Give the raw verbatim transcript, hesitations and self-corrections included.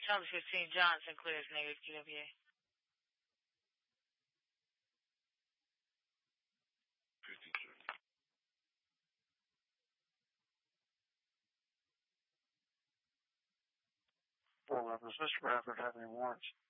Thomas fifteen Johnson clears negative Q W A. fifty-two. Four weapons. Mister Bradford have any warrants?